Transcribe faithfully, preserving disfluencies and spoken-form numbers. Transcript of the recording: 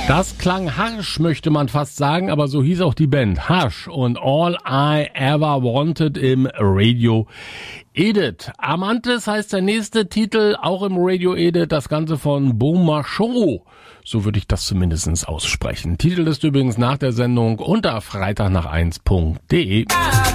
Das klang harsch, möchte man fast sagen, aber so hieß auch die Band. Harsh und All I Ever Wanted im Radio Edit. Amantes heißt der nächste Titel, auch im Radio Edit, das Ganze von Bon Marchand. So würde ich das zumindest aussprechen. Titel ist übrigens nach der Sendung unter freitag nach eins punkt de.